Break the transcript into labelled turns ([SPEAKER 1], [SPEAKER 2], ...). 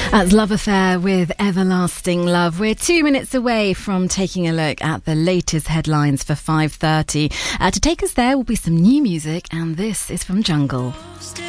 [SPEAKER 1] That's Love Affair with Everlasting Love. We're 2 minutes away from taking a look at the latest headlines for 5:30. To take us there will be some new music, and this is from Jungle.